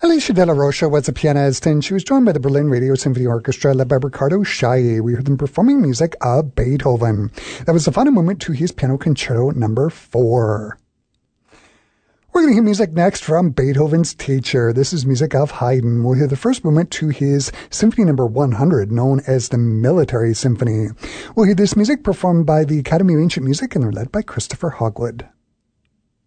Alicia de la Rocha was a pianist, and she was joined by the Berlin Radio Symphony Orchestra led by Ricardo Chailly. We heard them performing music of Beethoven. That was the final movement to his Piano Concerto No. 4. We're going to hear music next from Beethoven's teacher. This is music of Haydn. We'll hear the first movement to his Symphony No. 100, known as the Military Symphony. We'll hear this music performed by the Academy of Ancient Music, and they're led by Christopher Hogwood.